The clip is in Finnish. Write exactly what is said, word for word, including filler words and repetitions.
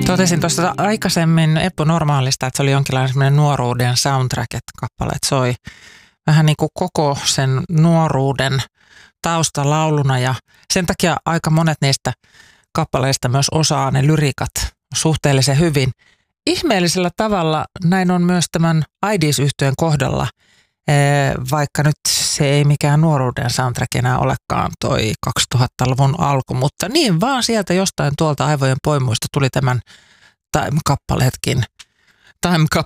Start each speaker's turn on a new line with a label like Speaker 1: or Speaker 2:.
Speaker 1: Totesin tuosta aikaisemmin Eppu Normaalista, että se oli jonkinlainen semmoinen nuoruuden soundtrack, että kappaleet soi vähän niin kuin koko sen nuoruuden taustalauluna ja sen takia aika monet niistä kappaleista myös osaa ne lyrikat suhteellisen hyvin. Ihmeellisellä tavalla näin on myös tämän Aidiis-yhtyeen kohdalla, vaikka nyt se ei mikään nuoruuden soundtrack enää olekaan toi kaksituhattaluvun alku, mutta niin vaan sieltä jostain tuolta aivojen poimuista tuli tämän Time-kappaleetkin, Time